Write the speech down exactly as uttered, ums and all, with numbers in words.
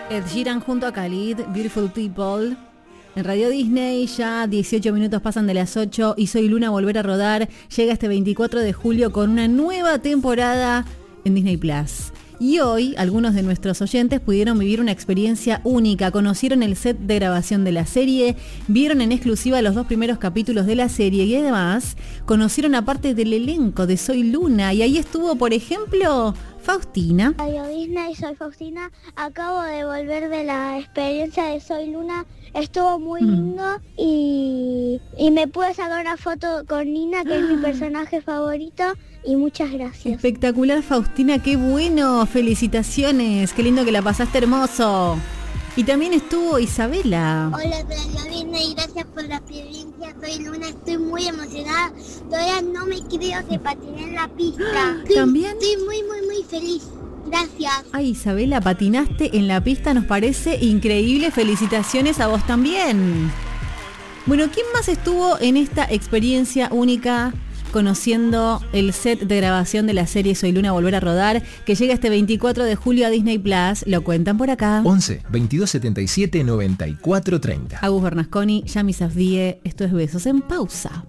Ed Sheeran junto a Khalid, Beautiful People. En Radio Disney ya dieciocho minutos pasan de las ocho y Soy Luna Volver a Rodar llega este veinticuatro de julio con una nueva temporada en Disney Plus. Y hoy algunos de nuestros oyentes pudieron vivir una experiencia única, conocieron el set de grabación de la serie, vieron en exclusiva los dos primeros capítulos de la serie y además conocieron a parte del elenco de Soy Luna y ahí estuvo, por ejemplo, Faustina. Radio Disney, soy Faustina, acabo de volver de la experiencia de Soy Luna, estuvo muy mm. lindo y, y me pude sacar una foto con Nina, que es mi personaje favorito, y muchas gracias. Espectacular, Faustina, qué bueno, felicitaciones, qué lindo que la pasaste, hermoso. Y también estuvo Isabela. Hola, Radio Disney, gracias por la experiencia, Soy Luna, estoy muy emocionada, todavía no me creo que patiné en la pista. ¿También? Estoy, estoy muy, muy, muy feliz. Gracias. Ay, Isabela, patinaste en la pista, nos parece increíble. Felicitaciones a vos también. Bueno, ¿quién más estuvo en esta experiencia única conociendo el set de grabación de la serie Soy Luna Volver a Rodar, que llega este veinticuatro de julio a Disney Plus? Lo cuentan por acá. once, veintidós setenta y siete, noventa y cuatro treinta. Agus Bernasconi, Yami Safdie, esto es Besos en Pausa.